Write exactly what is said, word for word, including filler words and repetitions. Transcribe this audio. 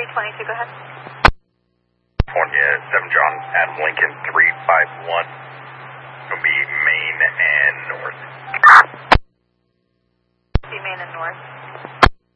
twenty-two, go ahead. California, seven John, Adam Lincoln, three five one. It'll be Maine